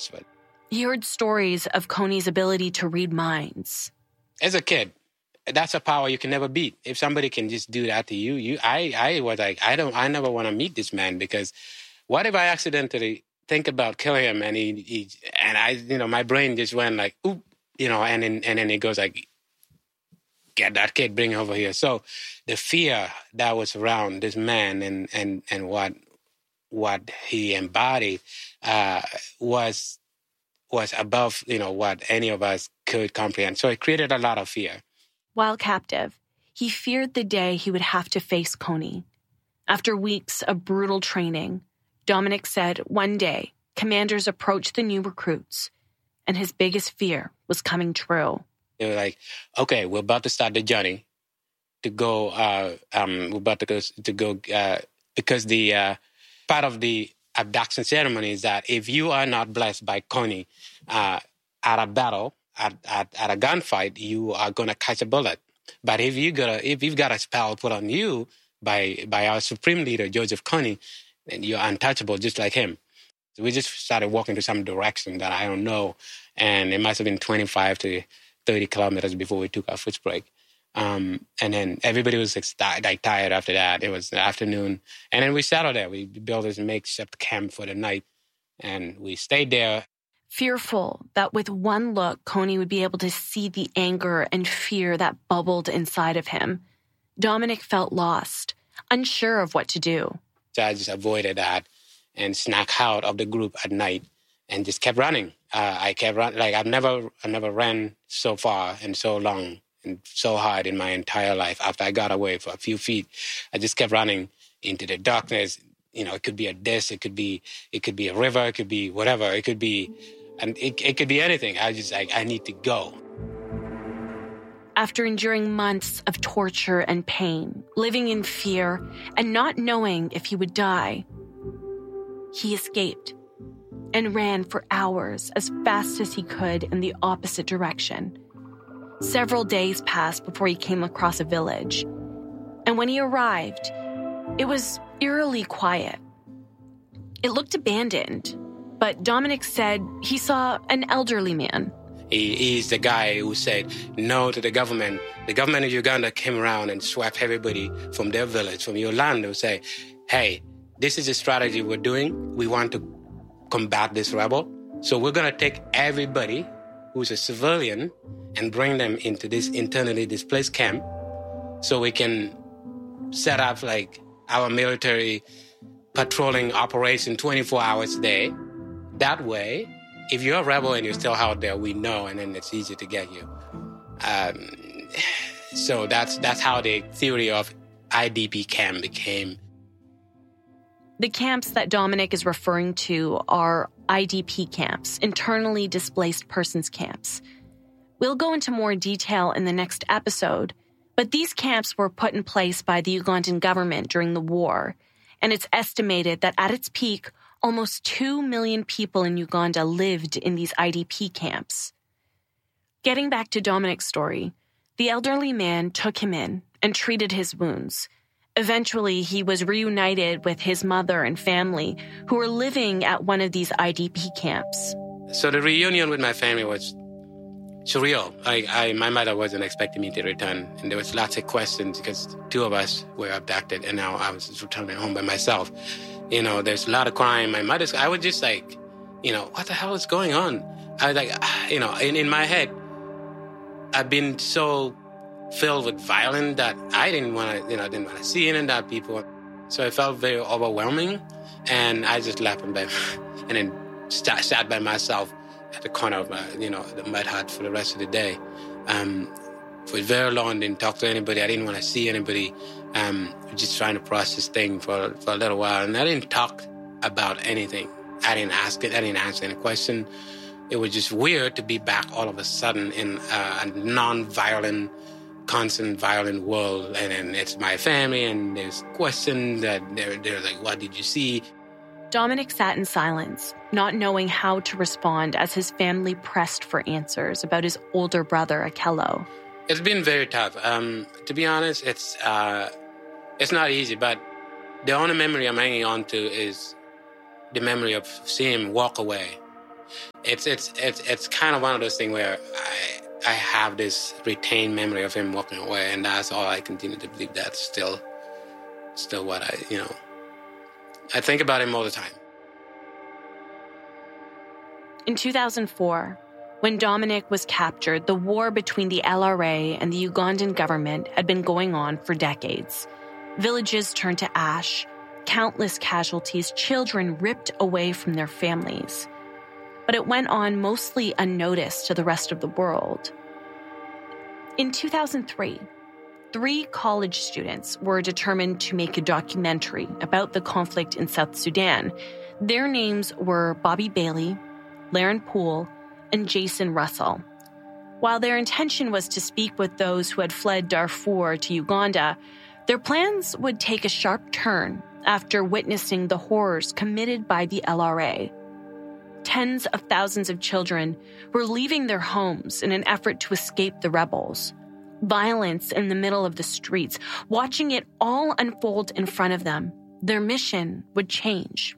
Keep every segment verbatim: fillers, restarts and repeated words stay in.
impressed with. He heard stories of Kony's ability to read minds. As a kid, that's a power you can never beat. If somebody can just do that to you, you, I, I was like, I don't, I never want to meet this man, because what if I accidentally think about killing him and he, he and I, you know, my brain just went like, oop, you know, and then and then it goes like, get that kid, bring him over here. So the fear that was around this man and and and what what he embodied uh, was was above, you know, what any of us could comprehend. So it created a lot of fear. While captive, he feared the day he would have to face Kony. After weeks of brutal training, Dominic said one day commanders approached the new recruits, and his biggest fear was coming true. They were like, okay, we're about to start the journey to go, uh, um, we're about to go, to go uh, because the uh, part of the abduction ceremony is that if you are not blessed by Kony uh, at a battle, at, at, at a gunfight, you are going to catch a bullet. But if, you got a, if you've got a spell put on you by, by our supreme leader, Joseph Kony, then you're untouchable, just like him. So we just started walking to some direction that I don't know. And it must have been twenty-five to thirty kilometers before we took our first break. Um, and then everybody was like, like tired after that. It was the afternoon. And then we settled there. We built this makeshift camp for the night. And we stayed there. Fearful that with one look, Kony would be able to see the anger and fear that bubbled inside of him, Dominic felt lost, unsure of what to do. So I just avoided that and snuck out of the group at night and just kept running. Uh, I kept running. Like I've never, I never ran so far and so long and so hard in my entire life. After I got away for a few feet, I just kept running into the darkness. You know, it could be a disc, it could be, it could be a river, it could be whatever, it could be, and it, it could be anything. I just like, I need to go. After enduring months of torture and pain, living in fear, and not knowing if he would die, he escaped and ran for hours as fast as he could in the opposite direction. Several days passed before he came across a village. And when he arrived, it was eerily quiet. It looked abandoned, but Dominic said he saw an elderly man. He, he's the guy who said no to the government. The government of Uganda came around and swept everybody from their village, from your land. They would say, hey, this is the strategy we're doing. We want to combat this rebel. So we're going to take everybody who's a civilian and bring them into this internally displaced camp so we can set up like our military patrolling operation twenty-four hours a day. That way, if you're a rebel and you're still out there, we know, and then it's easy to get you. Um, so that's that's how the theory of I D P camp became. The camps that Dominic is referring to are I D P camps, internally displaced persons camps. We'll go into more detail in the next episode, but these camps were put in place by the Ugandan government during the war, and it's estimated that at its peak, almost two million people in Uganda lived in these I D P camps. Getting back to Dominic's story, the elderly man took him in and treated his wounds. Eventually, he was reunited with his mother and family who were living at one of these I D P camps. So the reunion with my family was surreal. I, I, my mother wasn't expecting me to return, and there was lots of questions because two of us were abducted, and now I was just returning home by myself. You know, there's a lot of crime. My mother's, I was just like, you know, what the hell is going on? I was like, you know, in, in my head, I've been so filled with violence that I didn't want to, you know, didn't want to see any of that people. So it felt very overwhelming, and I just left and, and then sat, sat by myself at the corner of my, you know, the mud hut for the rest of the day. Um, for very long, didn't talk to anybody. I didn't want to see anybody. Um, just trying to process thing for for a little while, and I didn't talk about anything. I didn't ask it. I didn't answer any question. It was just weird to be back all of a sudden in a, a non-violent, constant violent world, and then it's my family, and there's questions that they're they're like, "What did you see?" Dominic sat in silence, not knowing how to respond as his family pressed for answers about his older brother, Akello. It's been very tough. Um, to be honest, it's uh, it's not easy, but the only memory I'm hanging on to is the memory of seeing him walk away it's it's it's it's kind of one of those things where I I have this retained memory of him walking away, and that's all I continue to believe. That's still still what I you know I think about him all the time. In two thousand four, when Dominic was captured, the war between the L R A and the Ugandan government had been going on for decades. Villages turned to ash, countless casualties, children ripped away from their families. But it went on mostly unnoticed to the rest of the world. In two thousand three, three college students were determined to make a documentary about the conflict in South Sudan. Their names were Bobby Bailey, Laren Poole, and Jason Russell. While their intention was to speak with those who had fled Darfur to Uganda, their plans would take a sharp turn after witnessing the horrors committed by the L R A. Tens of thousands of children were leaving their homes in an effort to escape the rebels. Violence in the middle of the streets, watching it all unfold in front of them. Their mission would change.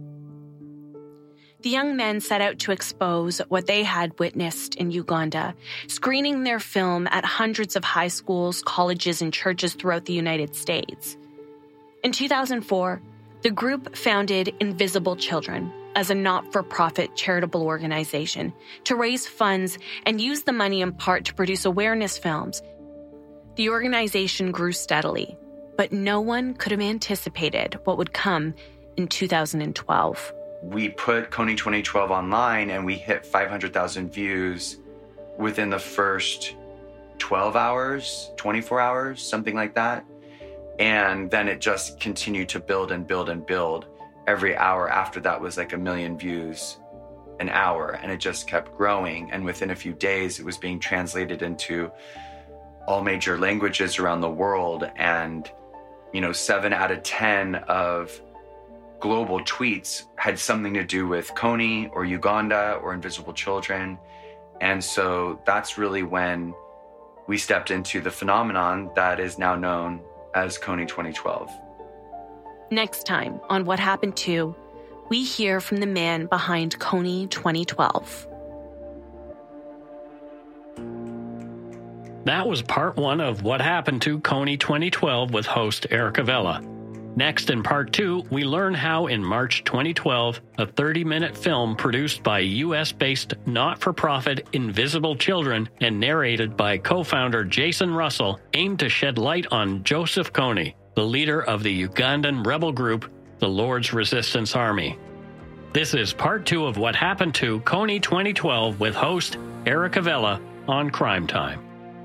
The young men set out to expose what they had witnessed in Uganda, screening their film at hundreds of high schools, colleges, and churches throughout the United States. In two thousand four, the group founded Invisible Children as a not-for-profit charitable organization to raise funds and use the money in part to produce awareness films. The organization grew steadily, but no one could have anticipated what would come in two thousand twelve. We put Kony twenty twelve online and we hit five hundred thousand views within the first twelve hours, twenty-four hours, something like that. And then it just continued to build and build and build. Every hour after that was like a million views an hour, and it just kept growing. And within a few days, it was being translated into all major languages around the world. And, you know, seven out of ten of global tweets had something to do with Kony or Uganda or Invisible Children. And so that's really when we stepped into the phenomenon that is now known as Kony twenty twelve. Next time on What Happened To, we hear from the man behind Kony twenty twelve. That was part one of What Happened To Kony twenty twelve with host Erica Vela. Next, in part two, we learn how in March twenty twelve, a thirty-minute film produced by U S-based not-for-profit Invisible Children and narrated by co-founder Jason Russell aimed to shed light on Joseph Kony, the leader of the Ugandan rebel group, the Lord's Resistance Army. This is part two of What Happened To Kony twenty twelve with host Erica Vela on Crime Time.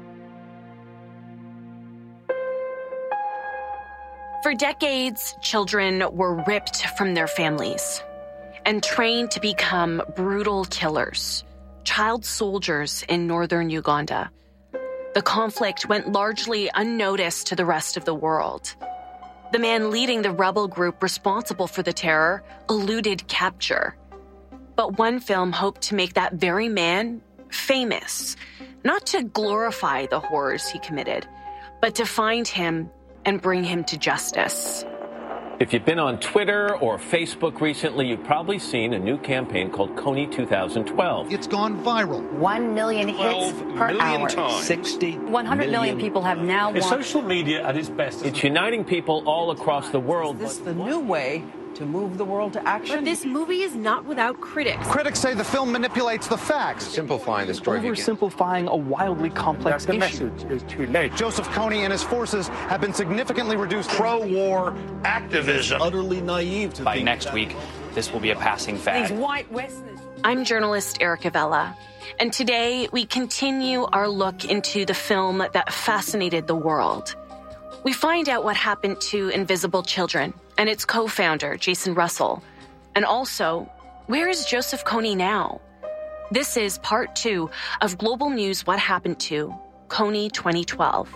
For decades, children were ripped from their families and trained to become brutal killers, child soldiers in northern Uganda. The conflict went largely unnoticed to the rest of the world. The man leading the rebel group responsible for the terror eluded capture. But one film hoped to make that very man famous, not to glorify the horrors he committed, but to find him and bring him to justice. If you've been on Twitter or Facebook recently, you've probably seen a new campaign called Kony twenty twelve. It's gone viral. One million hits per hour. Times. sixty one hundred million people have now watched. It's social media at its best. It's uniting people all across the world. This is the new way to move the world to action. But this movie is not without critics. Critics say the film manipulates the facts. Simplifying the story. Oversimplifying a wildly complex the issue. message is too late. Joseph Kony and his forces have been significantly reduced. Pro-war activism. Utterly naive to By think next week, this will be a passing fad. These white Westerners. I'm journalist Erica Vela, and today we continue our look into the film that fascinated the world. We find out what happened to Invisible Children and its co-founder, Jason Russell. And also, where is Joseph Kony now? This is part two of Global News What Happened To Kony twenty twelve.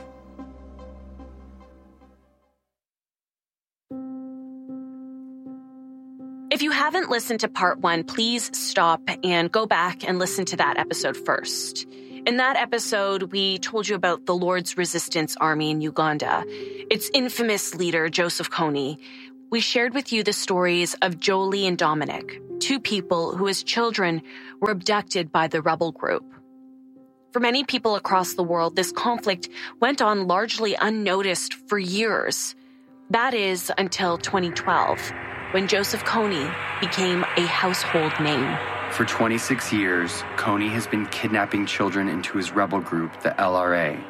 If you haven't listened to part one, please stop and go back and listen to that episode first. In that episode, we told you about the Lord's Resistance Army in Uganda, its infamous leader, Joseph Kony. we shared with you the stories of Jolie and Dominic, two people who as children were abducted by the rebel group. For many people across the world, this conflict went on largely unnoticed for years. That is until twenty twelve, when Joseph Kony became a household name. For twenty-six years, Kony has been kidnapping children into his rebel group, the L R A.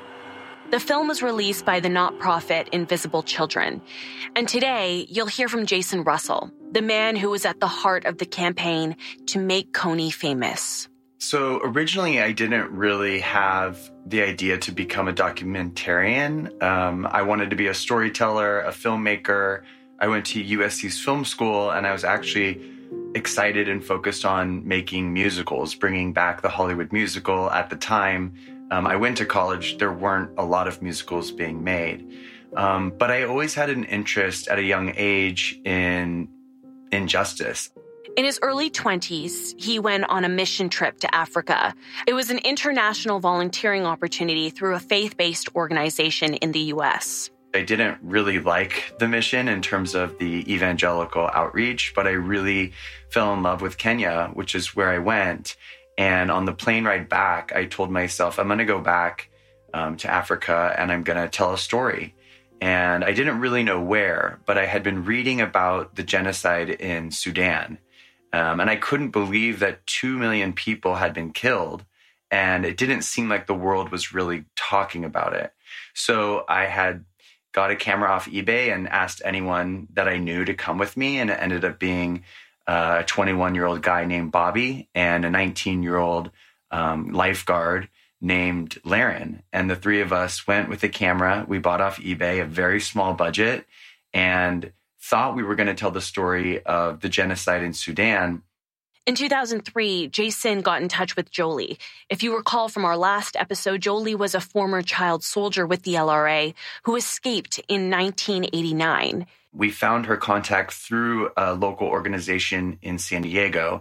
The film was released by the not-profit Invisible Children. And today, you'll hear from Jason Russell, the man who was at the heart of the campaign to make Kony famous. So originally, I didn't really have the idea to become a documentarian. Um, I wanted to be a storyteller, a filmmaker. I went to U S C's film school, and I was actually excited and focused on making musicals, bringing back the Hollywood musical. At the time um, I went to college, there weren't a lot of musicals being made. Um, but I always had an interest at a young age in injustice. In his early twenties, he went on a mission trip to Africa. It was an international volunteering opportunity through a faith-based organization in the U S. I didn't really like the mission in terms of the evangelical outreach, but I really fell in love with Kenya, which is where I went. And on the plane ride back, I told myself, I'm going to go back um, to Africa and I'm going to tell a story. And I didn't really know where, but I had been reading about the genocide in Sudan. Um, and I couldn't believe that two million people had been killed. And it didn't seem like the world was really talking about it. So I had got a camera off eBay and asked anyone that I knew to come with me. And it ended up being a twenty-one-year-old guy named Bobby and a nineteen-year-old um, lifeguard named Laren. And the three of us went with a camera. We bought off eBay, a very small budget, and thought we were going to tell the story of the genocide in Sudan. In two thousand three, Jason got in touch with Jolie. If you recall from our last episode, Jolie was a former child soldier with the L R A who escaped in nineteen eighty-nine. We found her contact through a local organization in San Diego.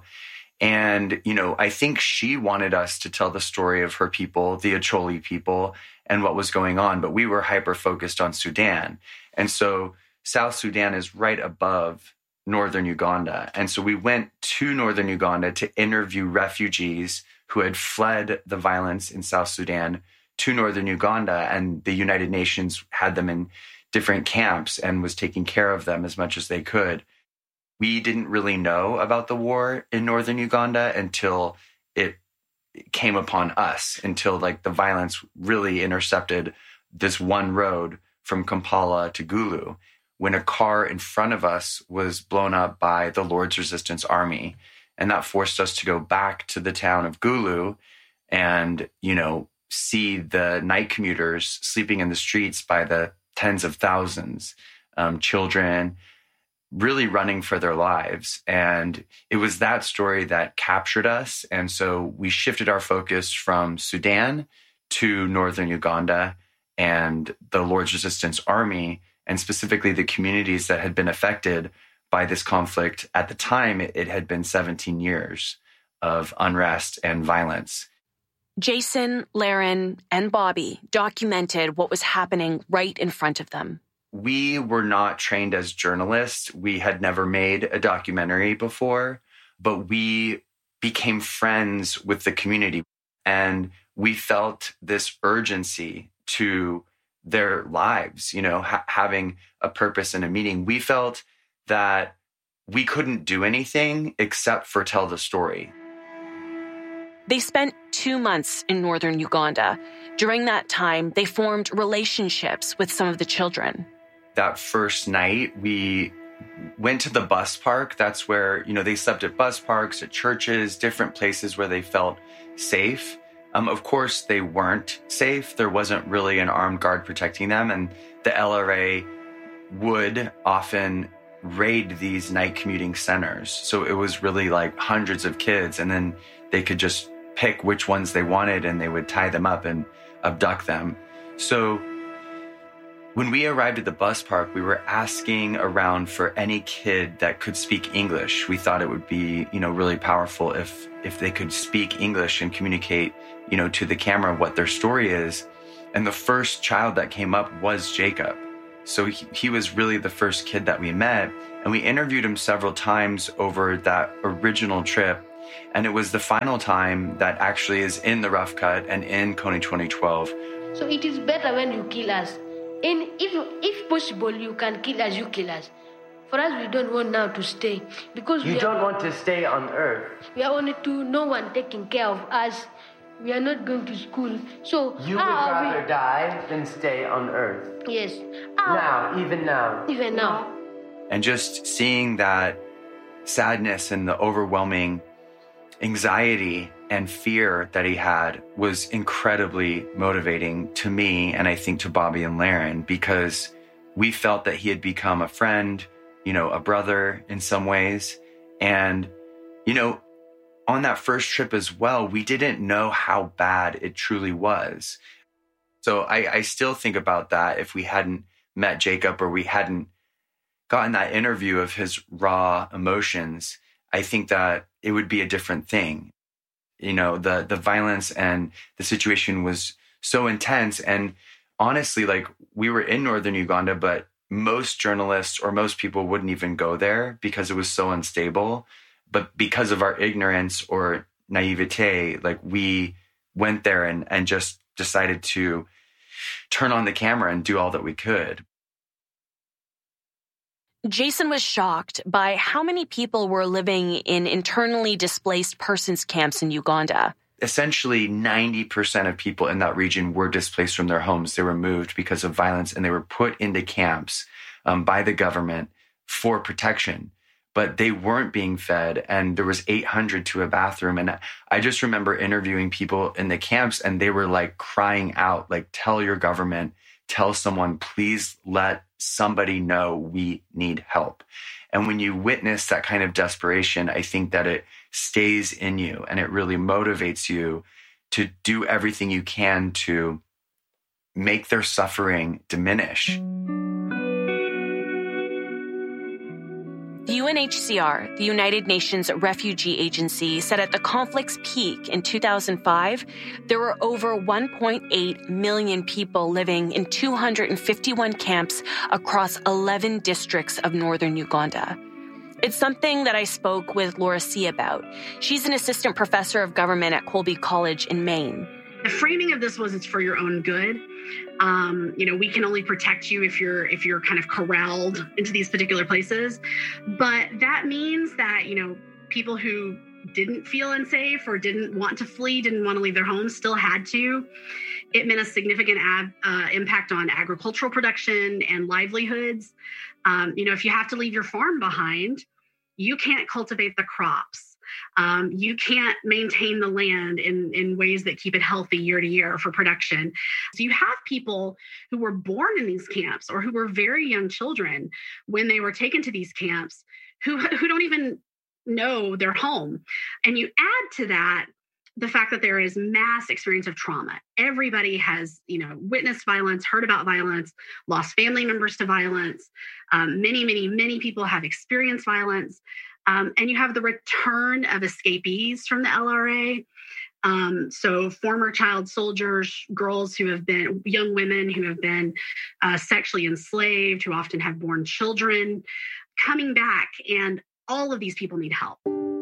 And, you know, I think she wanted us to tell the story of her people, the Acholi people, and what was going on. But we were hyper-focused on Sudan. And so South Sudan is right above northern Uganda. And so we went to northern Uganda to interview refugees who had fled the violence in South Sudan to northern Uganda. And the United Nations had them in different camps and was taking care of them as much as they could. We didn't really know about the war in northern Uganda until it came upon us, until like the violence really intercepted this one road from Kampala to Gulu, when a car in front of us was blown up by the Lord's Resistance Army. And that forced us to go back to the town of Gulu and, you know, see the night commuters sleeping in the streets by the tens of thousands, um, children really running for their lives. And it was that story that captured us. And so we shifted our focus from Sudan to northern Uganda and the Lord's Resistance Army, and specifically the communities that had been affected by this conflict. At the time, it had been seventeen years of unrest and violence. Jason, Laren, and Bobby documented what was happening right in front of them. We were not trained as journalists. We had never made a documentary before, but we became friends with the community. And we felt this urgency to their lives, you know, ha- having a purpose and a meaning. We felt that we couldn't do anything except for tell the story. They spent two months in northern Uganda. During that time, they formed relationships with some of the children. That first night, we went to the bus park. That's where, you know, they slept at bus parks, at churches, different places where they felt safe. Um, of course, they weren't safe. There wasn't really an armed guard protecting them. And the L R A would often raid these night commuting centers. So it was really like hundreds of kids. And then they could just pick which ones they wanted and they would tie them up and abduct them. So when we arrived at the bus park, we were asking around for any kid that could speak English. We thought it would be, you know, really powerful if if they could speak English and communicate, you know, to the camera what their story is. And the first child that came up was Jacob. So he, he was really the first kid that we met. And we interviewed him several times over that original trip. And it was the final time that actually is in the Rough Cut and in Kony twenty twelve. So it is better when you kill us. And if, if possible, you can kill us, you kill us. For us, we don't want now to stay. Because you we don't are, want to stay on Earth. We are only two, no one taking care of us. We are not going to school. So you would rather we... die than stay on Earth. Yes. Now, even now. Even now. And just seeing that sadness and the overwhelming anxiety and fear that he had was incredibly motivating to me, and I think to Bobby and Laren, because we felt that he had become a friend, you know, a brother in some ways. And, you know, on that first trip as well, we didn't know how bad it truly was. So I, I still think about that if we hadn't met Jacob or we hadn't gotten that interview of his raw emotions, I think that it would be a different thing. You know, the the violence and the situation was so intense. And honestly, like, we were in northern Uganda, but most journalists or most people wouldn't even go there because it was so unstable. But because of our ignorance or naivete, like, we went there and, and just decided to turn on the camera and do all that we could. Jason was shocked by how many people were living in internally displaced persons camps in Uganda. Essentially, ninety percent of people in that region were displaced from their homes. They were moved because of violence, and they were put into camps um, by the government for protection. But they weren't being fed, and there was eight hundred to a bathroom. And I just remember interviewing people in the camps, and they were like crying out, like, tell your government, tell someone, please let somebody know we need help. And when you witness that kind of desperation, I think that it stays in you and it really motivates you to do everything you can to make their suffering diminish. The U N H C R, the United Nations Refugee Agency, said at the conflict's peak in two thousand five, there were over one point eight million people living in two hundred fifty-one camps across eleven districts of northern Uganda. It's something that I spoke with Laura C. about. She's an assistant professor of government at Colby College in Maine. The framing of this was it's for your own good. Um, you know, we can only protect you if you're if you're kind of corralled into these particular places. But that means that, you know, people who didn't feel unsafe or didn't want to flee, didn't want to leave their homes, still had to. It meant a significant ab, uh, impact on agricultural production and livelihoods. Um, you know, if you have to leave your farm behind, you can't cultivate the crops. Um, you can't maintain the land in, in ways that keep it healthy year to year for production. So you have people who were born in these camps or who were very young children when they were taken to these camps who, who don't even know their home. And you add to that the fact that there is mass experience of trauma. Everybody has, you know, witnessed violence, heard about violence, lost family members to violence. Um, many, many, many people have experienced violence. Um, and you have the return of escapees from the L R A. Um, so former child soldiers, girls who have been, young women who have been uh, sexually enslaved, who often have born children, coming back. And all of these people need help.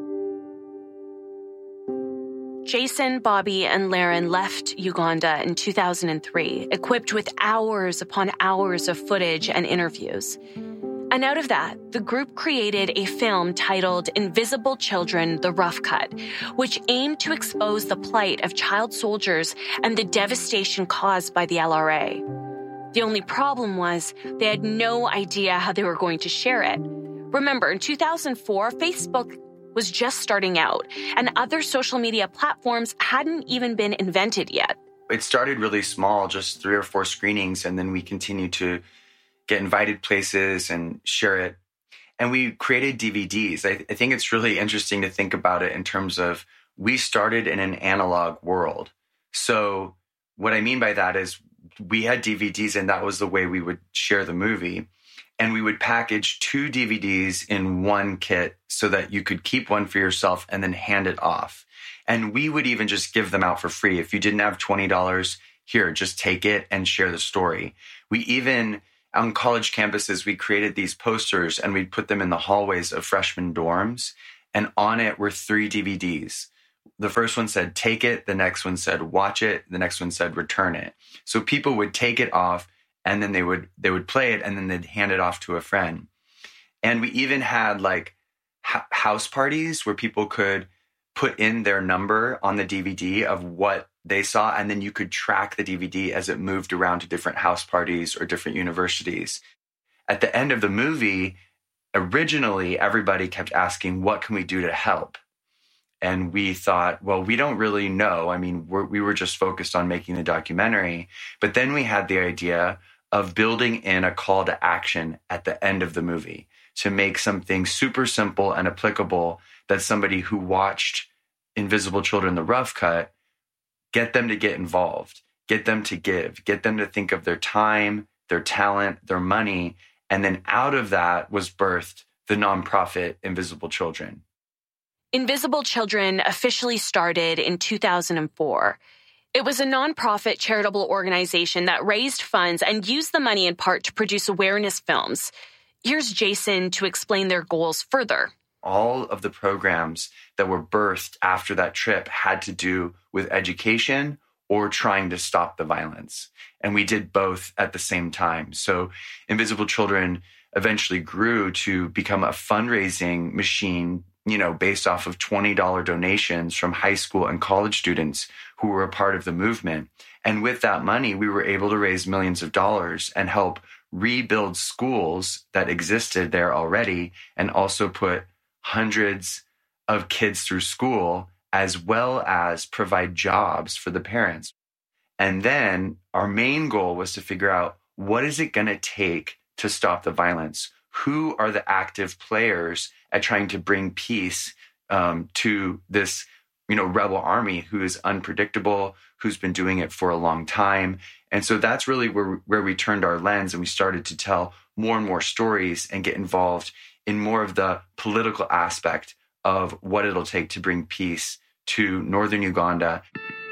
Jason, Bobby, and Laren left Uganda in two thousand three, equipped with hours upon hours of footage and interviews. And out of that, the group created a film titled Invisible Children, The Rough Cut, which aimed to expose the plight of child soldiers and the devastation caused by the L R A. The only problem was they had no idea how they were going to share it. Remember, in two thousand four, Facebook was just starting out, and other social media platforms hadn't even been invented yet. It started really small, just three or four screenings, and then we continued to get invited places and share it. And we created D V Ds. I, I think it's really interesting to think about it in terms of we started in an analog world. So what I mean by that is we had D V Ds, and that was the way we would share the movie. And we would package two D V Ds in one kit so that you could keep one for yourself and then hand it off. And we would even just give them out for free. If you didn't have twenty dollars, here, just take it and share the story. We even on college campuses, we created these posters and we'd put them in the hallways of freshman dorms. And on it were three D V Ds. The first one said, take it. The next one said, watch it. The next one said, return it. So people would take it off and then they would, they would play it and then they'd hand it off to a friend. And we even had like ha- house parties where people could put in their number on the D V D of what they saw. And then you could track the D V D as it moved around to different house parties or different universities. At the end of the movie, originally, everybody kept asking, what can we do to help? And we thought, well, we don't really know. I mean, we're, we were just focused on making the documentary. But then we had the idea of building in a call to action at the end of the movie to make something super simple and applicable that somebody who watched Invisible Children, The Rough Cut, get them to get involved, get them to give, get them to think of their time, their talent, their money. And then out of that was birthed the nonprofit Invisible Children. Invisible Children officially started in two thousand four. It was a nonprofit charitable organization that raised funds and used the money in part to produce awareness films. Here's Jason to explain their goals further. All of the programs that were birthed after that trip had to do with education or trying to stop the violence. And we did both at the same time. So Invisible Children eventually grew to become a fundraising machine, you know, based off of twenty dollars donations from high school and college students who were a part of the movement. And with that money, we were able to raise millions of dollars and help rebuild schools that existed there already and also put hundreds of kids through school, as well as provide jobs for the parents. And then our main goal was to figure out, what is it going to take to stop the violence? Who are the active players at trying to bring peace um, to this, you know, rebel army who is unpredictable, who's been doing it for a long time? And so that's really where, where we turned our lens and we started to tell more and more stories and get involved in more of the political aspect of what it'll take to bring peace to northern Uganda.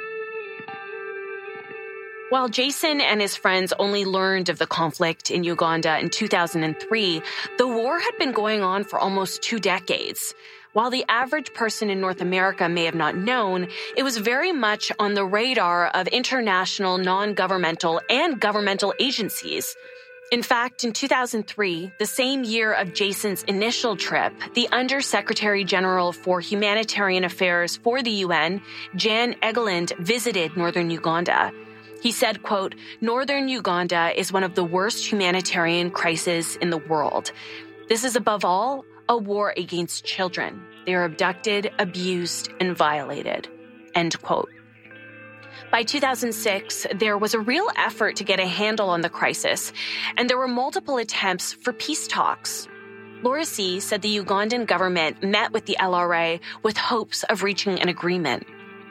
While Jason and his friends only learned of the conflict in Uganda in two thousand three, the war had been going on for almost two decades. While the average person in North America may have not known, it was very much on the radar of international, non-governmental, and governmental agencies. In fact, in two thousand three, the same year of Jason's initial trip, the Undersecretary General for Humanitarian Affairs for the U N, Jan Egeland, visited northern Uganda. He said, quote, "Northern Uganda is one of the worst humanitarian crises in the world. This is above all a war against children. They are abducted, abused, and violated," end quote. By two thousand six, there was a real effort to get a handle on the crisis, and there were multiple attempts for peace talks. Laura C. said the Ugandan government met with the L R A with hopes of reaching an agreement.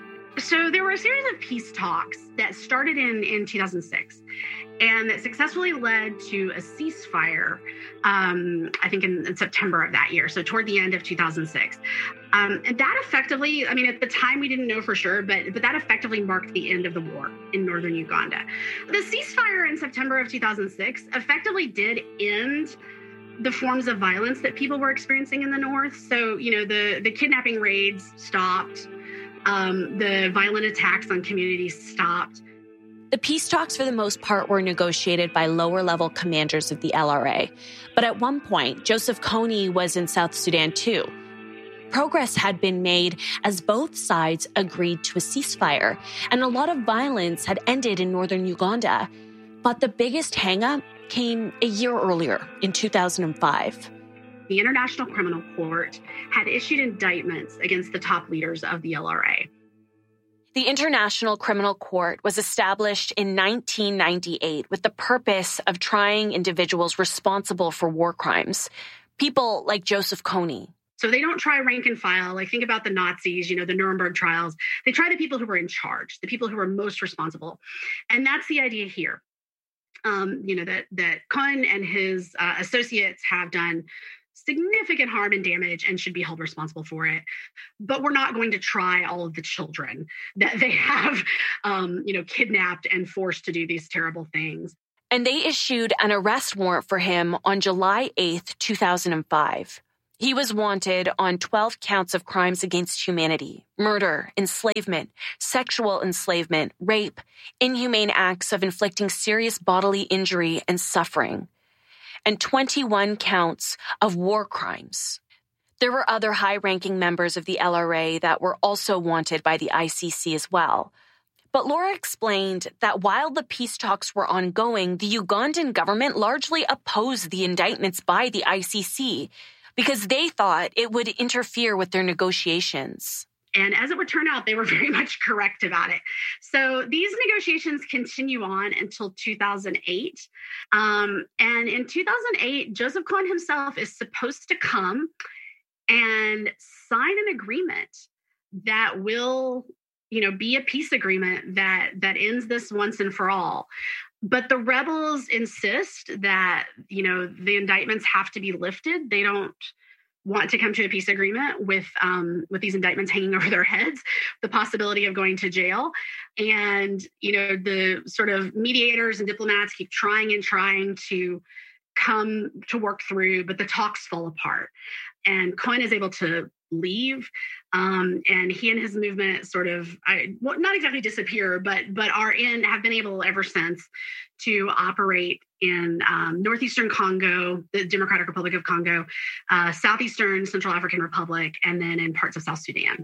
So there were a series of peace talks that started in, in two thousand six and that successfully led to a ceasefire, um, I think in, in September of that year, so toward the end of two thousand six. Um, and that effectively, I mean, at the time we didn't know for sure, but, but that effectively marked the end of the war in northern Uganda. The ceasefire in September of two thousand six effectively did end the forms of violence that people were experiencing in the north. So, you know, the, the kidnapping raids stopped. Um, the violent attacks on communities stopped. The peace talks, for the most part, were negotiated by lower-level commanders of the L R A. But at one point, Joseph Kony was in South Sudan, too. Progress had been made as both sides agreed to a ceasefire, and a lot of violence had ended in northern Uganda. But the biggest hang-up came a year earlier, in two thousand five. The International Criminal Court had issued indictments against the top leaders of the L R A. The International Criminal Court was established in nineteen ninety-eight with the purpose of trying individuals responsible for war crimes, people like Joseph Kony. So they don't try rank and file. Like, think about the Nazis, you know, the Nuremberg trials. They try the people who were in charge, the people who were most responsible. And that's the idea here. Um, you know, that, that Kony and his uh, associates have done significant harm and damage and should be held responsible for it. But we're not going to try all of the children that they have, um, you know, kidnapped and forced to do these terrible things. and they issued an arrest warrant for him on July eighth, two thousand five. He was wanted on twelve counts of crimes against humanity, murder, enslavement, sexual enslavement, rape, inhumane acts of inflicting serious bodily injury and suffering, and twenty-one counts of war crimes. There were other high-ranking members of the L R A that were also wanted by the I C C as well. But Laura explained that while the peace talks were ongoing, the Ugandan government largely opposed the indictments by the I C C because they thought it would interfere with their negotiations. And as it would turn out, they were very much correct about it. So these negotiations continue on until two thousand eight. Um, and in two thousand eight, Joseph Kony himself is supposed to come and sign an agreement that will, you know, be a peace agreement that that ends this once and for all. But the rebels insist that, you know, the indictments have to be lifted. They don't want to come to a peace agreement with um, with these indictments hanging over their heads, the possibility of going to jail. And, you know, the sort of mediators and diplomats keep trying and trying to come to work through, but the talks fall apart. And Kony is able to leave, um, and he and his movement sort of, I, well, not exactly disappear, but but are in, have been able ever since to operate in um, northeastern Congo, the Democratic Republic of Congo, uh, southeastern Central African Republic, and then in parts of South Sudan.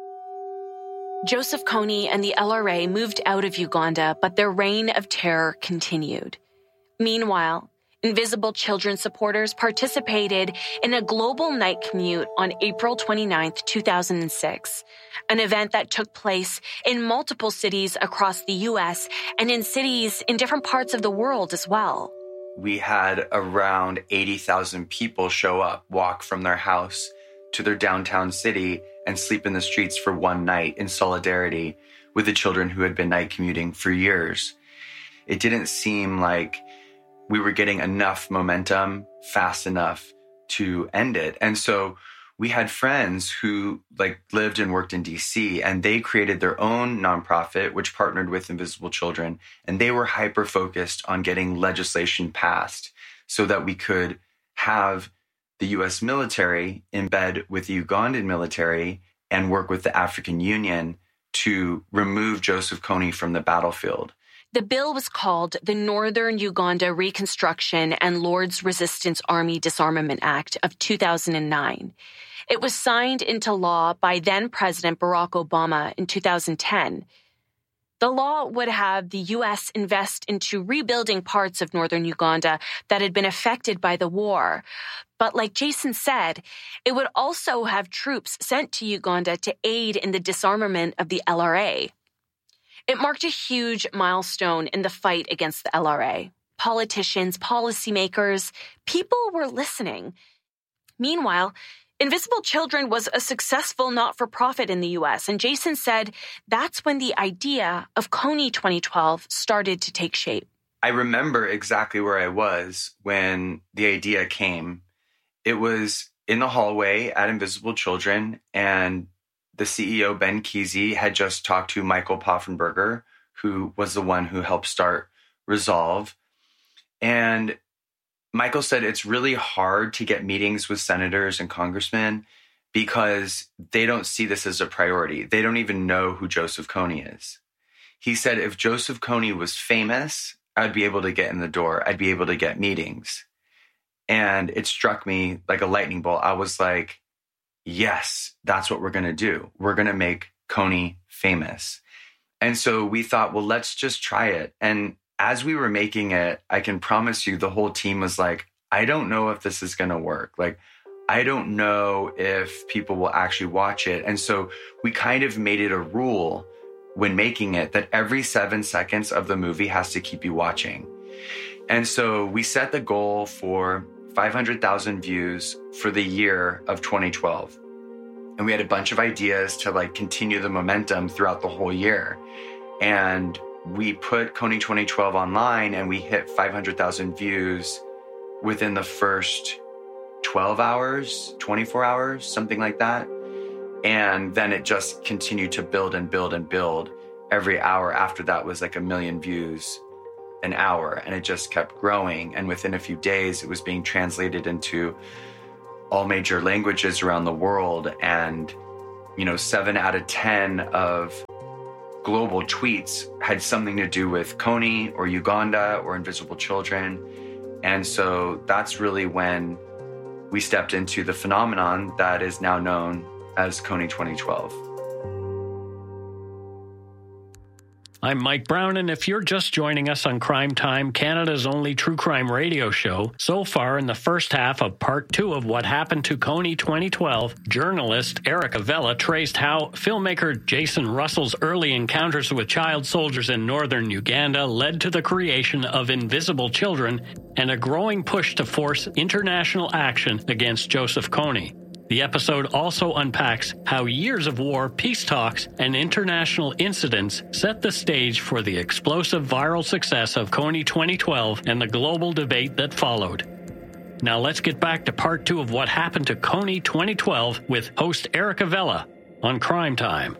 Joseph Kony and the L R A moved out of Uganda, but their reign of terror continued. Meanwhile, Invisible Children supporters participated in a global night commute on April twenty-ninth, two thousand six, an event that took place in multiple cities across the U S and in cities in different parts of the world as well. We had around eighty thousand people show up, walk from their house to their downtown city and sleep in the streets for one night in solidarity with the children who had been night commuting for years. It didn't seem like we were getting enough momentum fast enough to end it. And so we had friends who like lived and worked in D C, and they created their own nonprofit, which partnered with Invisible Children. And they were hyper-focused on getting legislation passed so that we could have the U S military in bed with the Ugandan military and work with the African Union to remove Joseph Kony from the battlefield. The bill was called the Northern Uganda Reconstruction and Lord's Resistance Army Disarmament Act of two thousand nine. It was signed into law by then-President Barack Obama in two thousand ten. The law would have the U S invest into rebuilding parts of northern Uganda that had been affected by the war. But like Jason said, it would also have troops sent to Uganda to aid in the disarmament of the L R A. It marked a huge milestone in the fight against the L R A. Politicians, policymakers, people were listening. Meanwhile, Invisible Children was a successful not-for-profit in the U S, and Jason said that's when the idea of Kony twenty twelve started to take shape. I remember exactly where I was when the idea came. It was in the hallway at Invisible Children, and the C E O, Ben Kesey, had just talked to Michael Poffenberger, who was the one who helped start Resolve. And Michael said it's really hard to get meetings with senators and congressmen because they don't see this as a priority. They don't even know who Joseph Kony is. He said if Joseph Kony was famous, I'd be able to get in the door. I'd be able to get meetings. And it struck me like a lightning bolt. I was like, yes, that's what we're going to do. We're going to make Kony famous. And so we thought, well, let's just try it. And as we were making it, I can promise you the whole team was like, I don't know if this is going to work. Like, I don't know if people will actually watch it. And so we kind of made it a rule when making it that every seven seconds of the movie has to keep you watching. And so we set the goal for five hundred thousand views for the year of twenty twelve. And we had a bunch of ideas to like continue the momentum throughout the whole year. And we put Kony twenty twelve online and we hit five hundred thousand views within the first twelve hours, twenty-four hours, something like that. And then it just continued to build and build and build. Every hour after that was like a million views. an hour, and it just kept growing. And within a few days, it was being translated into all major languages around the world. And, you know, seven out of ten of global tweets had something to do with Kony or Uganda or Invisible Children. And so that's really when we stepped into the phenomenon that is now known as Kony twenty twelve. I'm Mike Brown, and if you're just joining us on Crime Time, Canada's only true crime radio show, so far in the first half of part two of What Happened to Kony twenty twelve, journalist Eric Avella traced how filmmaker Jason Russell's early encounters with child soldiers in northern Uganda led to the creation of Invisible Children and a growing push to force international action against Joseph Kony. The episode also unpacks how years of war, peace talks, and international incidents set the stage for the explosive viral success of Kony twenty twelve and the global debate that followed. Now let's get back to part two of What Happened to Kony twenty twelve with host Eric Avella on Crime Time.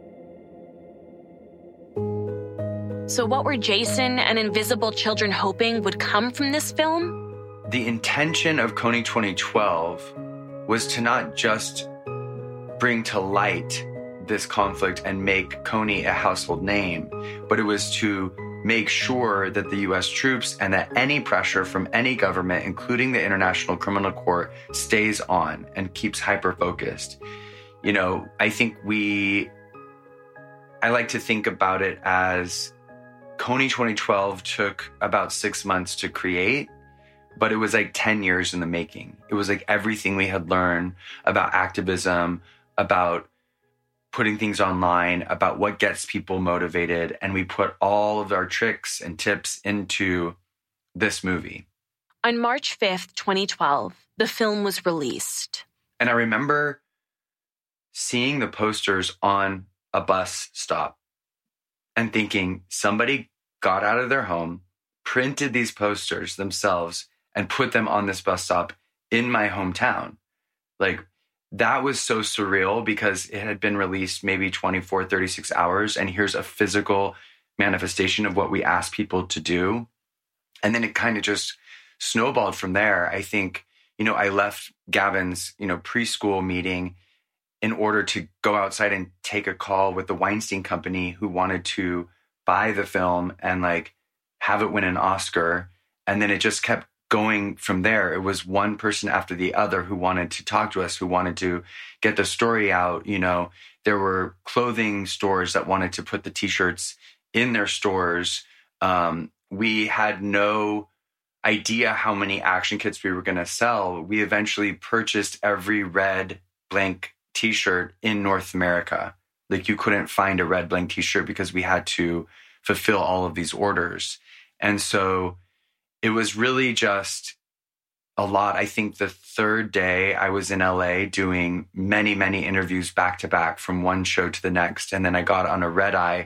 So what were Jason and Invisible Children hoping would come from this film? The intention of Kony twenty twelve was to not just bring to light this conflict and make Kony a household name, but it was to make sure that the U S troops and that any pressure from any government, including the International Criminal Court, stays on and keeps hyper-focused. You know, I think we, I like to think about it as Kony twenty twelve took about six months to create, but it was like ten years in the making. It was like everything we had learned about activism, about putting things online, about what gets people motivated. And we put all of our tricks and tips into this movie. On March fifth, twenty twelve, the film was released. And I remember seeing the posters on a bus stop and thinking somebody got out of their home, printed these posters themselves, and put them on this bus stop in my hometown. Like, that was so surreal because it had been released maybe twenty-four, thirty-six hours. And here's a physical manifestation of what we asked people to do. And then it kind of just snowballed from there. I think, you know, I left Gavin's, you know, preschool meeting in order to go outside and take a call with the Weinstein Company, who wanted to buy the film and like have it win an Oscar. And then it just kept going from there. It was one person after the other who wanted to talk to us, who wanted to get the story out. You know, there were clothing stores that wanted to put the t-shirts in their stores. Um, we had no idea how many action kits we were going to sell. We eventually purchased every red blank t-shirt in North America. Like, you couldn't find a red blank t-shirt because we had to fulfill all of these orders. And so it was really just a lot. I think the third day I was in L A doing many, many interviews back to back from one show to the next. And then I got on a red eye,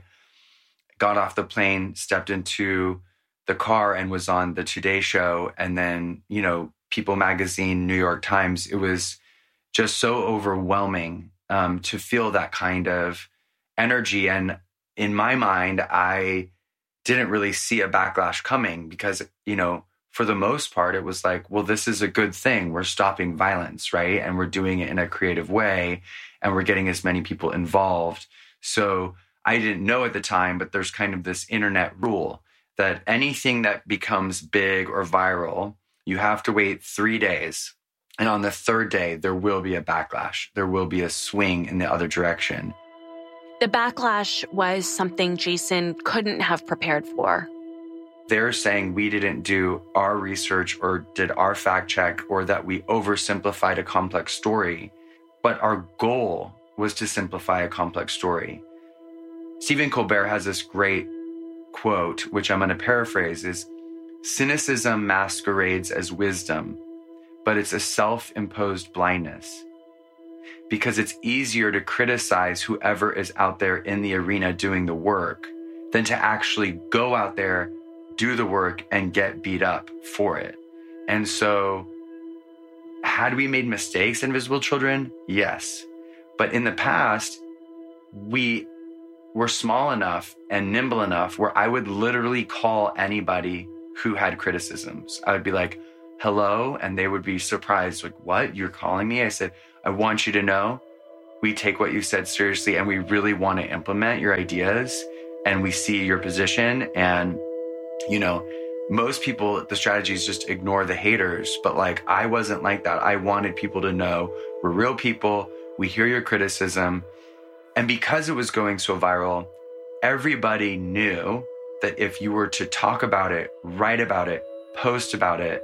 got off the plane, stepped into the car and was on the Today Show. And then, you know, People Magazine, New York Times. It was just so overwhelming um, to feel that kind of energy. And in my mind, I didn't really see a backlash coming because, you know, for the most part, it was like, well, this is a good thing. We're stopping violence, right? And we're doing it in a creative way, and we're getting as many people involved. So I didn't know at the time, but there's kind of this internet rule that anything that becomes big or viral, you have to wait three days. And on the third day, there will be a backlash. There will be a swing in the other direction. The backlash was something Jason couldn't have prepared for. They're saying we didn't do our research or did our fact check, or that we oversimplified a complex story. But our goal was to simplify a complex story. Stephen Colbert has this great quote, which I'm going to paraphrase, is, "Cynicism masquerades as wisdom, but it's a self-imposed blindness. Because it's easier to criticize whoever is out there in the arena doing the work than to actually go out there, do the work, and get beat up for it." And so, had we made mistakes, Invisible Children? Yes. But in the past, we were small enough and nimble enough where I would literally call anybody who had criticisms. I would be like, hello, and they would be surprised, like, what? You're calling me? I said, I want you to know we take what you said seriously and we really want to implement your ideas and we see your position. And, you know, most people, the strategy is just ignore the haters. But like, I wasn't like that. I wanted people to know we're real people. We hear your criticism. And because it was going so viral, everybody knew that if you were to talk about it, write about it, post about it,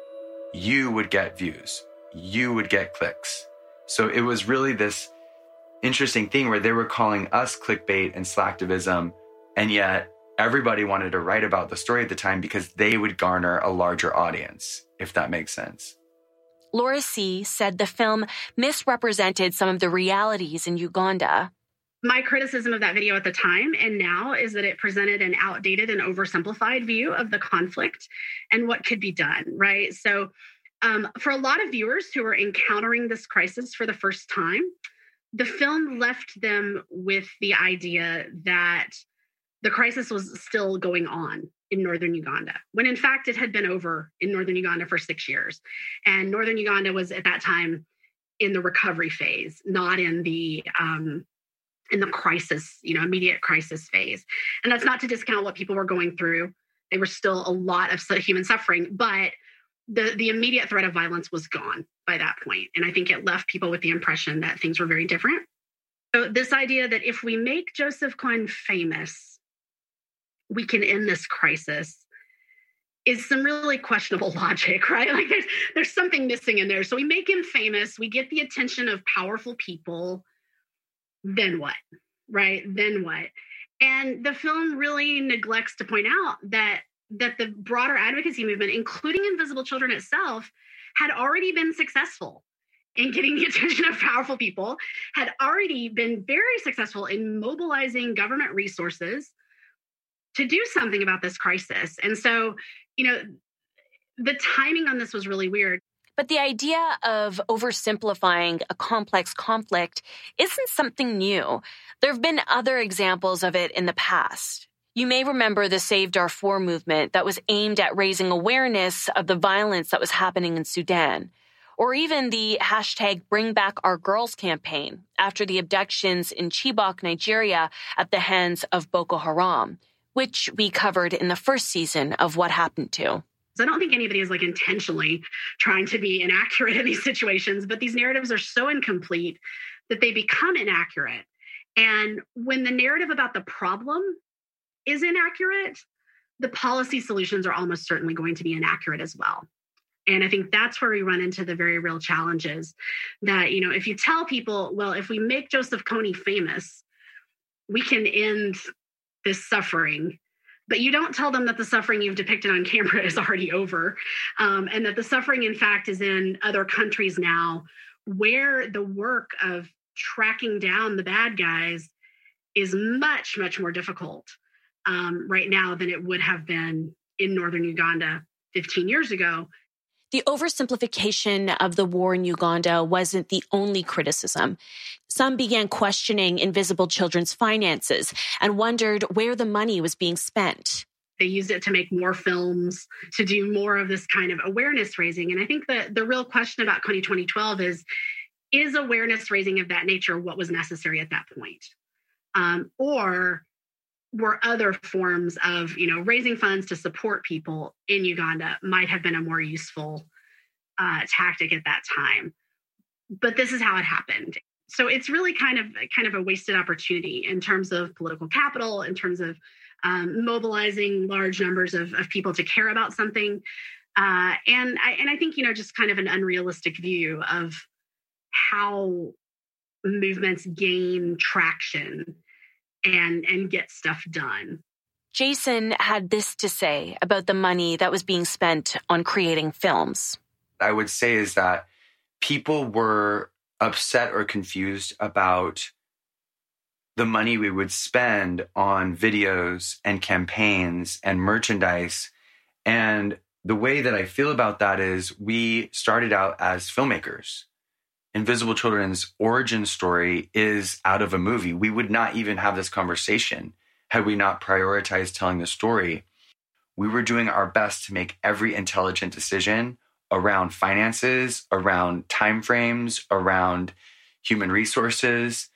you would get views, you would get clicks. So it was really this interesting thing where they were calling us clickbait and slacktivism, and yet everybody wanted to write about the story at the time because they would garner a larger audience, if that makes sense. Laura C. said the film misrepresented some of the realities in Uganda. My criticism of that video at the time and now is that it presented an outdated and oversimplified view of the conflict and what could be done, right? So um, for a lot of viewers who are encountering this crisis for the first time, the film left them with the idea that the crisis was still going on in northern Uganda, when in fact it had been over in northern Uganda for six years. And northern Uganda was at that time in the recovery phase, not in the um, in the crisis, you know, immediate crisis phase. And that's not to discount what people were going through. There was still a lot of human suffering, but the, the immediate threat of violence was gone by that point. And I think it left people with the impression that things were very different. So this idea that if we make Joseph Kony famous, we can end this crisis is some really questionable logic, right? Like there's, there's something missing in there. So we make him famous, we get the attention of powerful people, then what, right? Then what? And the film really neglects to point out that that the broader advocacy movement, including Invisible Children itself, had already been successful in getting the attention of powerful people, had already been very successful in mobilizing government resources to do something about this crisis. And so, you know, the timing on this was really weird. But the idea of oversimplifying a complex conflict isn't something new. There have been other examples of it in the past. You may remember the Save Darfur movement that was aimed at raising awareness of the violence that was happening in Sudan, or even the hashtag Bring Back Our Girls campaign after the abductions in Chibok, Nigeria at the hands of Boko Haram, which we covered in the first season of What Happened To. So I don't think anybody is like intentionally trying to be inaccurate in these situations, but these narratives are so incomplete that they become inaccurate. And when the narrative about the problem is inaccurate, the policy solutions are almost certainly going to be inaccurate as well. And I think that's where we run into the very real challenges that, you know, if you tell people, well, if we make Joseph Kony famous, we can end this suffering, but you don't tell them that the suffering you've depicted on camera is already over, um, and that the suffering, in fact, is in other countries now where the work of tracking down the bad guys is much, much more difficult um, right now than it would have been in northern Uganda fifteen years ago. The oversimplification of the war in Uganda wasn't the only criticism. Some began questioning Invisible Children's finances and wondered where the money was being spent. They used it to make more films, to do more of this kind of awareness raising. And I think that the real question about Kony twenty twelve is, is awareness raising of that nature what was necessary at that point? Um, or were other forms of, you know, raising funds to support people in Uganda might have been a more useful uh, tactic at that time. But this is how it happened. So it's really kind of kind of a wasted opportunity in terms of political capital, in terms of um, mobilizing large numbers of, of people to care about something. Uh, and I, and I think, you know, just kind of an unrealistic view of how movements gain traction and and get stuff done. Jason had this to say about the money that was being spent on creating films. I would say is that people were upset or confused about the money we would spend on videos and campaigns and merchandise. And the way that I feel about that is we started out as filmmakers. Invisible Children's origin story is out of a movie. We would not even have this conversation had we not prioritized telling the story. We were doing our best to make every intelligent decision around finances, around timeframes, around human resources.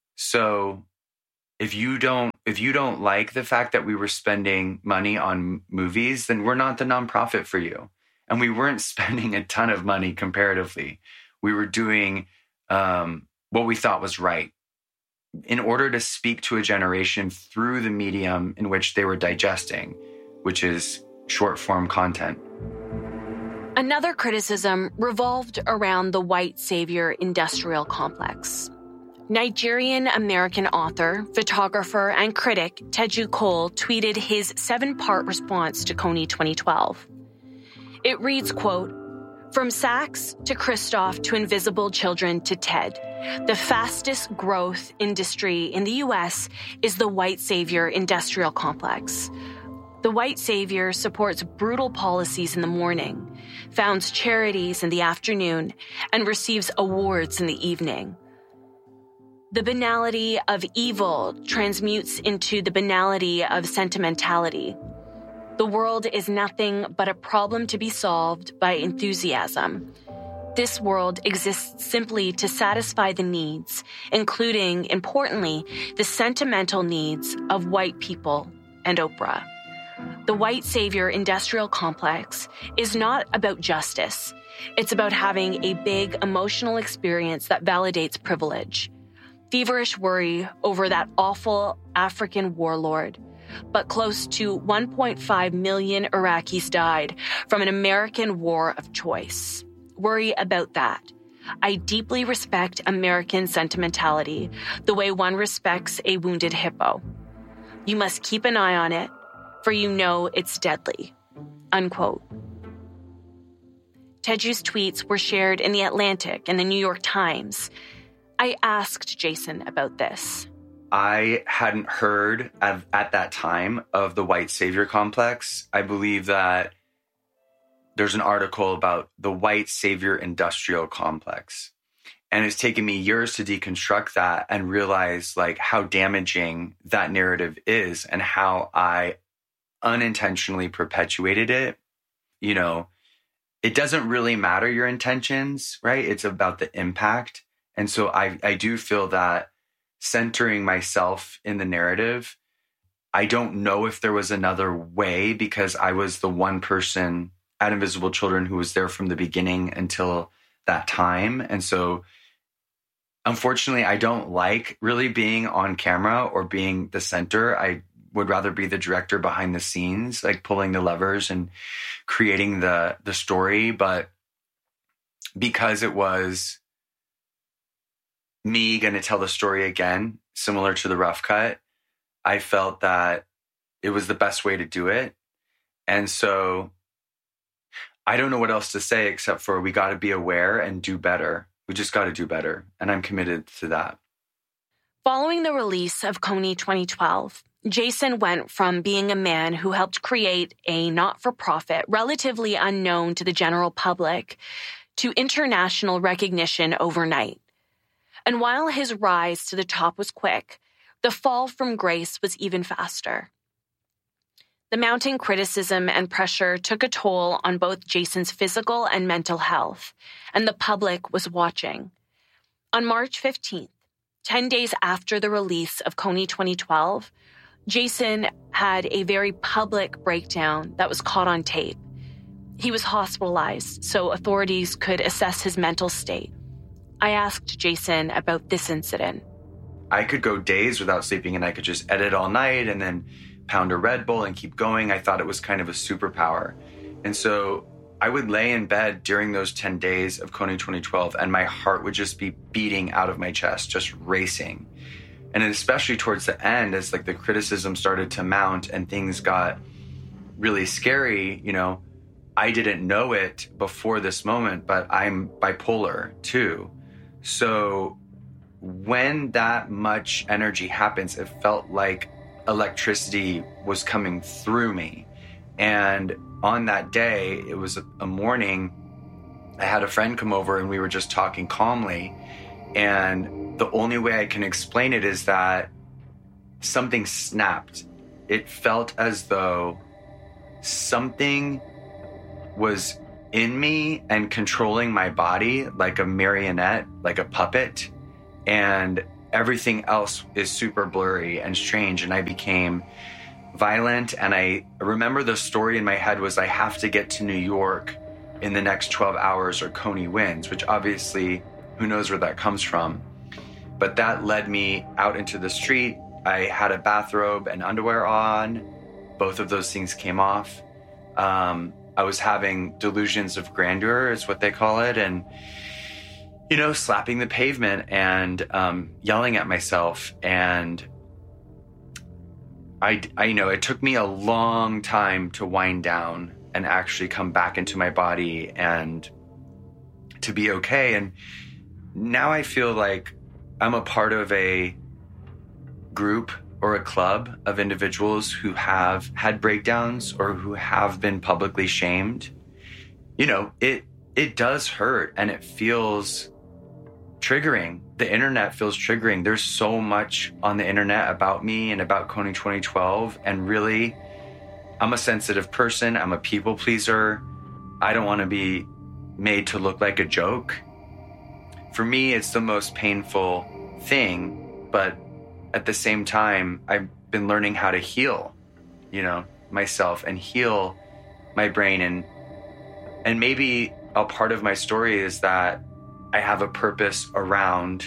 So if you don't if you don't like the fact that we were spending money on movies, then we're not the nonprofit for you. And we weren't spending a ton of money comparatively. We were doing um, what we thought was right in order to speak to a generation through the medium in which they were digesting, which is short form content. Another criticism revolved around the white savior industrial complex. Nigerian-American author, photographer, and critic Teju Cole tweeted his seven-part response to Kony twenty twelve. It reads, quote, "From Saks to Christoph to Invisible Children to TED, the fastest growth industry in the U S is the white savior industrial complex. The white savior supports brutal policies in the morning, founds charities in the afternoon, and receives awards in the evening. The banality of evil transmutes into the banality of sentimentality. The world is nothing but a problem to be solved by enthusiasm. This world exists simply to satisfy the needs, including, importantly, the sentimental needs of white people and Oprah. The white savior industrial complex is not about justice. It's about having a big emotional experience that validates privilege. Feverish worry over that awful African warlord. But close to one point five million Iraqis died from an American war of choice. Worry about that. I deeply respect American sentimentality, the way one respects a wounded hippo. You must keep an eye on it, for you know it's deadly." Unquote. Teju's tweets were shared in The Atlantic and The New York Times. I asked Jason about this. I hadn't heard at, at that time of the white savior complex. I believe that there's an article about the white savior industrial complex. And it's taken me years to deconstruct that and realize like how damaging that narrative is and how I unintentionally perpetuated it. You know, it doesn't really matter your intentions, right? It's about the impact. And so I, I do feel that centering myself in the narrative, I don't know if there was another way because I was the one person at Invisible Children who was there from the beginning until that time. And so unfortunately, I don't like really being on camera or being the center. I would rather be the director behind the scenes, like pulling the levers and creating the the story. But because it was me going to tell the story again, similar to the rough cut, I felt that it was the best way to do it. And so I don't know what else to say except for we got to be aware and do better. We just got to do better. And I'm committed to that. Following the release of Kony twenty twelve, Jason went from being a man who helped create a not-for-profit, relatively unknown to the general public, to international recognition overnight. And while his rise to the top was quick, the fall from grace was even faster. The mounting criticism and pressure took a toll on both Jason's physical and mental health, and the public was watching. On March fifteenth, ten days after the release of Kony twenty twelve, Jason had a very public breakdown that was caught on tape. He was hospitalized so authorities could assess his mental state. I asked Jason about this incident. I could go days without sleeping and I could just edit all night and then pound a Red Bull and keep going. I thought it was kind of a superpower. And so I would lay in bed during those ten days of Kony twenty twelve and my heart would just be beating out of my chest, just racing. And especially towards the end, as like the criticism started to mount and things got really scary, you know, I didn't know it before this moment, but I'm bipolar too. So when that much energy happens, it felt like electricity was coming through me. And on that day, it was a morning I had a friend come over and we were just talking calmly. And the only way I can explain it is that something snapped. It felt as though something was in me and controlling my body like a marionette, like a puppet. And everything else is super blurry and strange. And I became violent. And I remember the story in my head was I have to get to New York in the next twelve hours or Kony wins, which obviously who knows where that comes from. But that led me out into the street. I had a bathrobe and underwear on. Both of those things came off. Um, I was having delusions of grandeur is what they call it. And, you know, slapping the pavement and um, yelling at myself. And I, I, you know, it took me a long time to wind down and actually come back into my body and to be okay. And now I feel like I'm a part of a group or a club of individuals who have had breakdowns or who have been publicly shamed. You know, it it does hurt and it feels triggering. The internet feels triggering. There's so much on the internet about me and about Kony twenty twelve. And really, I'm a sensitive person. I'm a people pleaser. I don't want to be made to look like a joke. For me, it's the most painful thing, but at the same time, I've been learning how to heal, you know, myself and heal my brain. And and maybe a part of my story is that I have a purpose around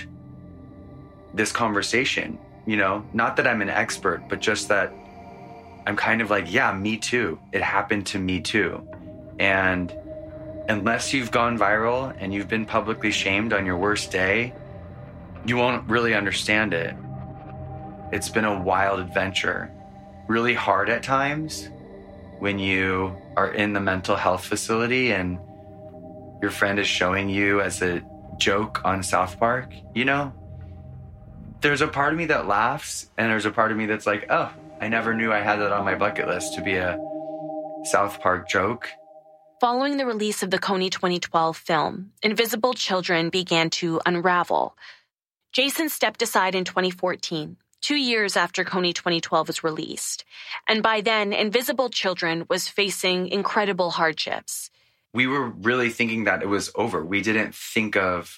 this conversation, you know, not that I'm an expert, but just that I'm kind of like, yeah, me too. It happened to me too. And unless you've gone viral and you've been publicly shamed on your worst day, you won't really understand it. It's been a wild adventure, really hard at times when you are in the mental health facility and your friend is showing you as a joke on South Park, you know? There's a part of me that laughs and there's a part of me that's like, oh, I never knew I had that on my bucket list to be a South Park joke. Following the release of the Kony twenty twelve film, Invisible Children began to unravel. Jason stepped aside in twenty fourteen, two years after Kony twenty twelve was released. And by then, Invisible Children was facing incredible hardships. We were really thinking that it was over. We didn't think of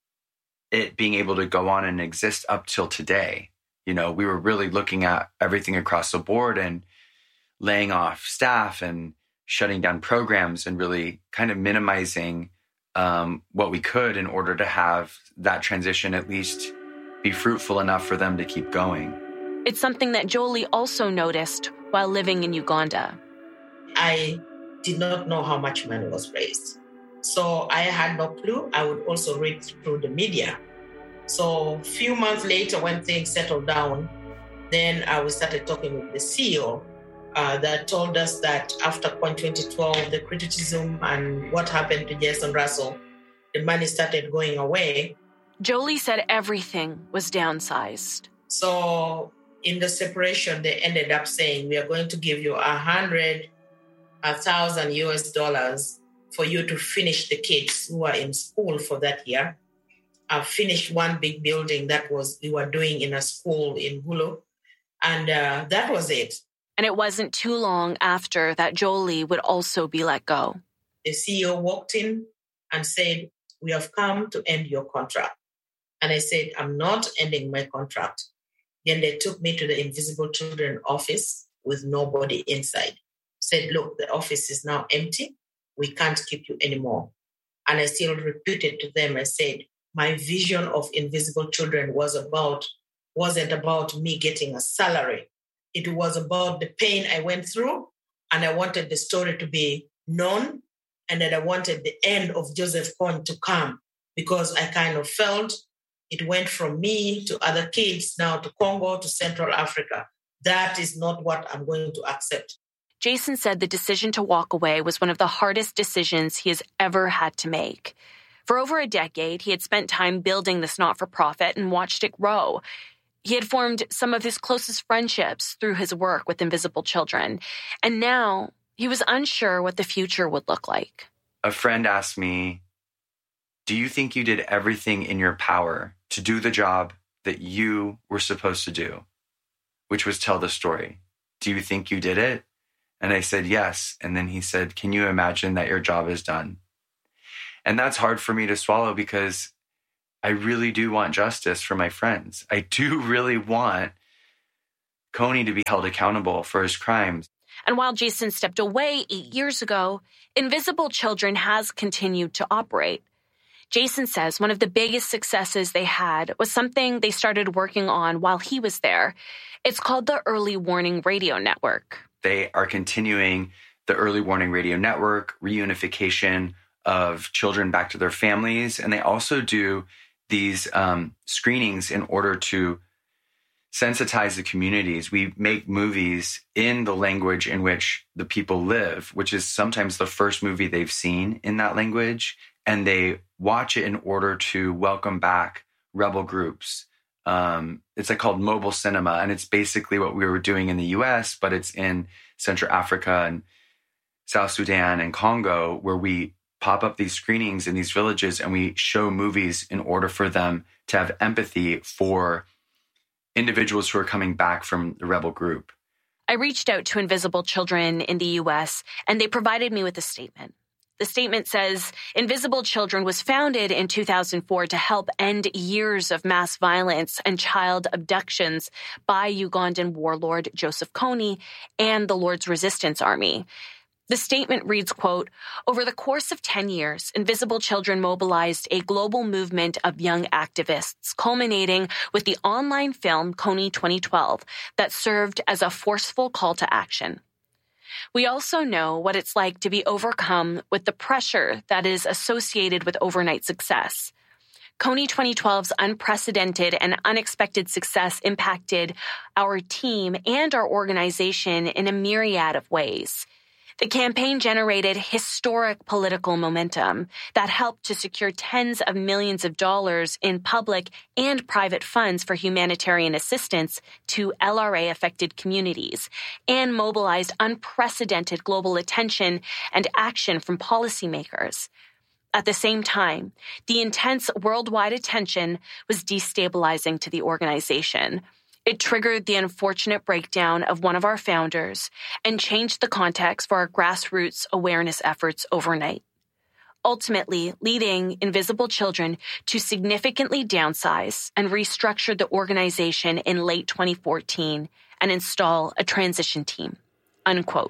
it being able to go on and exist up till today. You know, we were really looking at everything across the board and laying off staff and shutting down programs and really kind of minimizing um, what we could in order to have that transition at least be fruitful enough for them to keep going. It's something that Jolie also noticed while living in Uganda. I did not know how much money was raised. So I had no clue. I would also read through the media. So a few months later, when things settled down, then I uh, started talking with the C E O uh, that told us that after Kony twenty twelve, the criticism and what happened to Jason Russell, the money started going away. Jolie said everything was downsized. So in the separation, they ended up saying, we are going to give you a hundred, a thousand U S dollars for you to finish the kids who are in school for that year. I finished one big building that was we were doing in a school in Gulu. And uh, that was it. And it wasn't too long after that Jolie would also be let go. The C E O walked in and said, we have come to end your contract. And I said, I'm not ending my contract. Then they took me to the Invisible Children office with nobody inside. Said, look, the office is now empty. We can't keep you anymore. And I still repeated to them, I said, my vision of Invisible Children was about, wasn't about me getting a salary. It was about the pain I went through, and I wanted the story to be known, and that I wanted the end of Joseph Kony to come, because I kind of felt it went from me to other kids, now to Congo, to Central Africa. That is not what I'm going to accept. Jason said the decision to walk away was one of the hardest decisions he has ever had to make. For over a decade, he had spent time building this not-for-profit and watched it grow. He had formed some of his closest friendships through his work with Invisible Children. And now he was unsure what the future would look like. A friend asked me do you think you did everything in your power to do the job that you were supposed to do, which was tell the story? Do you think you did it? And I said, yes. And then he said, can you imagine that your job is done? And that's hard for me to swallow because I really do want justice for my friends. I do really want Kony to be held accountable for his crimes. And while Jason stepped away eight years ago, Invisible Children has continued to operate. Jason says one of the biggest successes they had was something they started working on while he was there. It's called the Early Warning Radio Network. They are continuing the Early Warning Radio Network, reunification of children back to their families. And they also do these um, screenings in order to sensitize the communities. We make movies in the language in which the people live, which is sometimes the first movie they've seen in that language. And they watch it in order to welcome back rebel groups. Um, it's like called mobile cinema. And it's basically what we were doing in the U S, but it's in Central Africa and South Sudan and Congo, where we pop up these screenings in these villages and we show movies in order for them to have empathy for individuals who are coming back from the rebel group. I reached out to Invisible Children in the U S, and they provided me with a statement. The statement says, Invisible Children was founded in two thousand four to help end years of mass violence and child abductions by Ugandan warlord Joseph Kony and the Lord's Resistance Army. The statement reads, quote, over the course of ten years, Invisible Children mobilized a global movement of young activists, culminating with the online film Kony twenty twelve that served as a forceful call to action. We also know what it's like to be overcome with the pressure that is associated with overnight success. Kony twenty twelve's unprecedented and unexpected success impacted our team and our organization in a myriad of ways. The campaign generated historic political momentum that helped to secure tens of millions of dollars in public and private funds for humanitarian assistance to L R A-affected communities and mobilized unprecedented global attention and action from policymakers. At the same time, the intense worldwide attention was destabilizing to the organization. It triggered the unfortunate breakdown of one of our founders and changed the context for our grassroots awareness efforts overnight, ultimately leading Invisible Children to significantly downsize and restructure the organization in late twenty fourteen and install a transition team, unquote.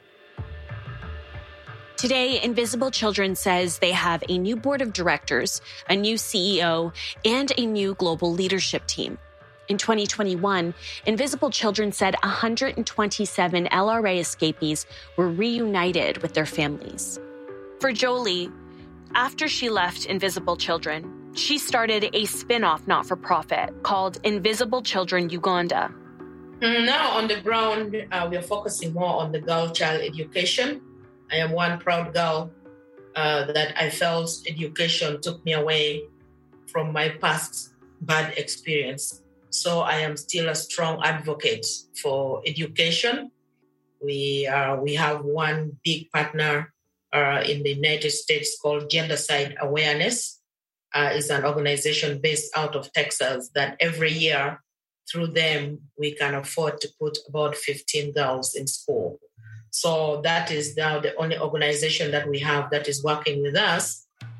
Today, Invisible Children says they have a new board of directors, a new C E O, and a new global leadership team. In twenty twenty-one, Invisible Children said one hundred twenty-seven L R A escapees were reunited with their families. For Jolie, after she left Invisible Children, she started a spin-off not-for-profit called Invisible Children Uganda. Now on the ground, uh, we are focusing more on the girl child education. I am one proud girl uh, that I felt education took me away from my past bad experience. So I am still a strong advocate for education. We uh, we have one big partner uh, in the United States called Gendercide Awareness. Uh, it's an organization based out of Texas that every year, through them, we can afford to put about fifteen girls in school. So that is now the only organization that we have that is working with us.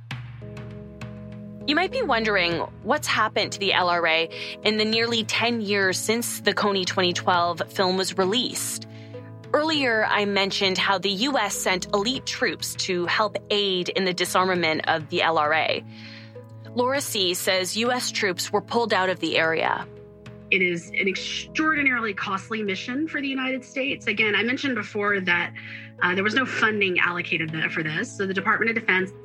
You might be wondering what's happened to the L R A in the nearly ten years since the Kony twenty twelve film was released. Earlier, I mentioned how the U S sent elite troops to help aid in the disarmament of the L R A. Laura C. says U S troops were pulled out of the area. It is an extraordinarily costly mission for the United States. Again, I mentioned before that uh, there was no funding allocated for this. So the Department of Defense